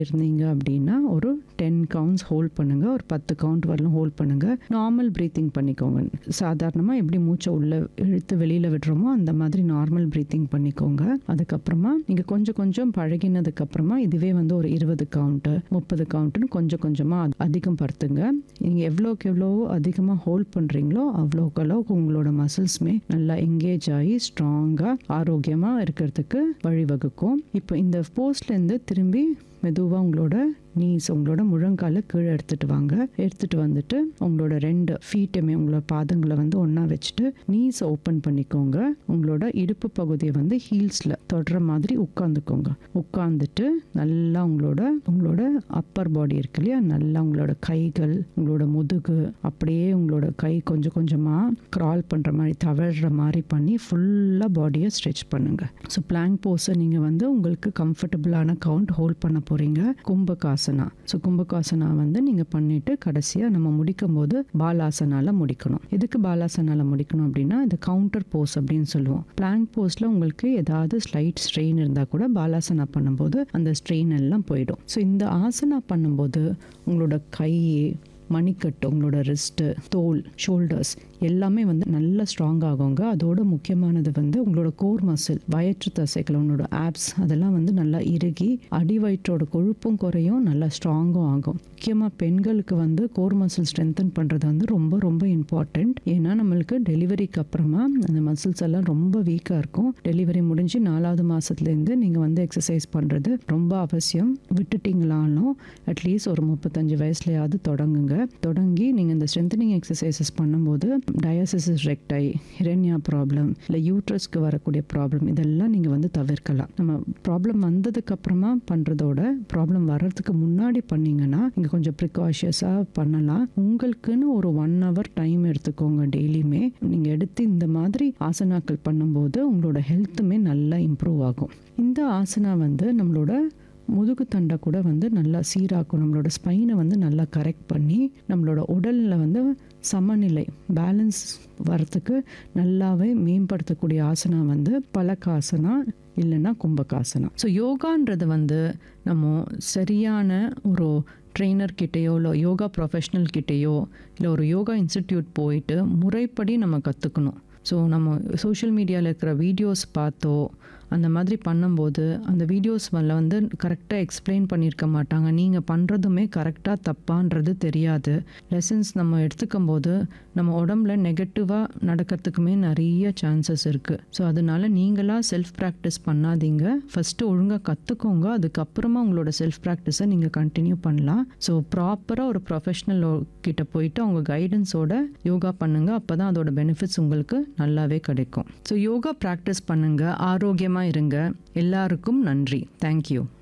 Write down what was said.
இருந்தீங்க அப்படின்னா ஒரு 10 கவுண்ட்ஸ் ஹோல்ட் பண்ணுங்க, ஒரு 10 கவுண்ட் வரலும் ஹோல்ட் பண்ணுங்க. நார்மல் பிரீத்திங் பண்ணிக்கோங்க. சாதாரணமாக எப்படி மூச்சை உள்ள இழுத்து வெளியில் விடுறோமோ அந்த மாதிரி நார்மல் பிரீத்திங் பண்ணிக்கோங்க. அதுக்கப்புறமா நீங்கள் கொஞ்சம் கொஞ்சம் பழகினதுக்கப்புறமா இதுவே வந்து ஒரு 20 கவுண்ட்டு 30 கவுண்ட்டுன்னு கொஞ்சம் கொஞ்சமாக அதிகம் படுத்துங்க. நீங்கள் எவ்வளோக்கு எவ்வளோ அதிகமாக ஹோல்ட் பண்ணுறீங்களோ அவ்வளோக்கு அளவுக்கு உங்களோட மசில்ஸுமே நல்லா எங்கேஜ் ஆகி ஸ்ட்ராங்காக ஆரோக்கியமாக இருக்கிறதுக்கு வழிவகுக்கும். இப்போ இந்த போஸ்ட்லேருந்து திரும்பி மெதுவாக உங்களோட நீஸ் உங்களோட முழங்கால கீழே எடுத்துட்டு வாங்க. எடுத்துட்டு வந்துட்டு உங்களோட 2 ஃபீட்டுமே உங்களோட பாதங்களை வந்து ஒன்றா வச்சுட்டு நீஸை ஓப்பன் பண்ணிக்கோங்க. உங்களோட இடுப்பு பகுதியை வந்து ஹீல்ஸில் தொடுற மாதிரி உட்காந்துக்கோங்க. உட்காந்துட்டு நல்லா உங்களோட அப்பர் பாடி இருக்கு இல்லையா, நல்லா உங்களோட கைகள், உங்களோட முதுகு, அப்படியே உங்களோட கை கொஞ்சம் கொஞ்சமாக க்ரால் பண்ணுற மாதிரி தவழ்கிற மாதிரி பண்ணி ஃபுல்லாக பாடியை ஸ்ட்ரெச் பண்ணுங்க. ஸோ பிளாங்க் போஸை நீங்கள் வந்து உங்களுக்கு கம்ஃபர்டபுளான கவுண்ட் ஹோல்ட் பண்ண போகிறீங்க. கும்பகாசனா. ஸோ கும்பகாசனா வந்து நீங்கள் பண்ணிவிட்டு கடைசியாக நம்ம முடிக்கும் போது பாலாசனால முடிக்கணும். எதுக்கு பாலாசனால முடிக்கணும் அப்படின்னா இந்த கவுண்டர் போஸ் அப்படின்னு சொல்லுவோம். பிளாங்க் போஸில் உங்களுக்கு ஏதாவது ஸ்லைட் ஸ்ட்ரெயின் இருந்தால் கூட பாலாசனா பண்ணும்போது அந்த ஸ்ட்ரெயின் எல்லாம் போயிடும். ஸோ இந்த ஆசனா பண்ணும்போது உங்களோட கை, மணிக்கட்டு, உங்களோட ரிஸ்ட்டு, தோல், ஷோல்டர்ஸ் எல்லாமே வந்து நல்லா ஸ்ட்ராங் ஆகுங்க. அதோட முக்கியமானது வந்து உங்களோட கோர் மசில், வயிற்று தசைகள், உங்களோட ஆப்ஸ் அதெல்லாம் வந்து நல்லா இறுகி அடி வயிற்றோட கொழுப்பும் குறையும், நல்லா ஸ்ட்ராங்கும் ஆகும். முக்கியமாக பெண்களுக்கு வந்து கோர் மசில் ஸ்ட்ரென்தன் பண்ணுறது வந்து ரொம்ப ரொம்ப இம்பார்ட்டண்ட். ஏன்னா நம்மளுக்கு டெலிவரிக்கு அப்புறமா அந்த மசில்ஸ் எல்லாம் ரொம்ப வீக்காக இருக்கும். டெலிவரி முடிஞ்சு 4வது மாதத்துலேருந்து நீங்கள் வந்து எக்ஸசைஸ் பண்ணுறது ரொம்ப அவசியம். விட்டுட்டிங்களாலும் அட்லீஸ்ட் ஒரு 35 வயசுலையாவது தொடங்கி நீங்கள் இந்த ஸ்ட்ரென்தனிங் எக்ஸசைசஸ் பண்ணும்போது டயாசிஸ் ரெக்டை, ஹிரண்யா ப்ராப்ளம், இல்லை யூட்ரஸ்க்கு வரக்கூடிய ப்ராப்ளம் இதெல்லாம் நீங்கள் வந்து தவிர்க்கலாம். நம்ம ப்ராப்ளம் வந்ததுக்கு அப்புறமா பண்ணுறதோட ப்ராப்ளம் வர்றதுக்கு முன்னாடி பண்ணிங்கன்னா நீங்கள் கொஞ்சம் ப்ரிகாஷியஸாக பண்ணலாம். உங்களுக்குன்னு ஒரு 1 hour டைம் எடுத்துக்கோங்க டெய்லியுமே. நீங்கள் எடுத்து இந்த மாதிரி ஆசனாக்கள் பண்ணும்போது உங்களோட ஹெல்த்துமே நல்லா இம்ப்ரூவ் ஆகும். இந்த ஆசனா வந்து நம்மளோட முதுகு தண்டை கூட வந்து நல்லா சீராக்கும். நம்மளோட ஸ்பைனை வந்து நல்லா கரெக்ட் பண்ணி நம்மளோட உடலில் வந்து சமநிலை, பேலன்ஸ் வரத்துக்கு நல்லாவே மேம்படுத்தக்கூடிய ஆசனா வந்து பலகாசனா இல்லைன்னா கும்பகாசனா. ஸோ யோகான்றது வந்து நம்ம சரியான ஒரு ட்ரெயினர்கிட்டையோ இல்லை யோகா ப்ரொஃபஷ்னல் கிட்டேயோ இல்லை ஒரு யோகா இன்ஸ்டிடியூட் போயிட்டு முறைப்படி நம்ம கற்றுக்கணும். ஸோ நம்ம சோஷியல் மீடியாவில் இருக்கிற வீடியோஸ் பார்த்தோ அந்த மாதிரி பண்ணும்போது அந்த வீடியோஸ் வந்து கரெக்டாக எக்ஸ்பிளைன் பண்ணியிருக்க மாட்டாங்க. நீங்கள் பண்ணுறதுமே கரெக்டாக தப்பான்றது தெரியாது. லெசன்ஸ் நம்ம எடுத்துக்கும் போது நம்ம உடம்புல நெகட்டிவாக நடக்கிறதுக்குமே நிறைய சான்சஸ் இருக்குது. ஸோ அதனால நீங்களாக செல்ஃப் ப்ராக்டிஸ் பண்ணாதீங்க. ஃபஸ்ட்டு ஒழுங்காக கற்றுக்கோங்க. அதுக்கப்புறமா உங்களோட செல்ஃப் ப்ராக்டிஸை நீங்கள் கண்டினியூ பண்ணலாம். ஸோ ப்ராப்பராக ஒரு ப்ரொஃபஷ்னல் கிட்ட போயிட்டு அவங்க கைடன்ஸோட யோகா பண்ணுங்கள். அப்போ தான் அதோட பெனிஃபிட்ஸ் உங்களுக்கு நல்லாவே கிடைக்கும். ஸோ யோகா ப்ராக்டிஸ் பண்ணுங்கள், ஆரோக்கியமாக இருங்க. எல்லாருக்கும் நன்றி. தேங்க்யூ.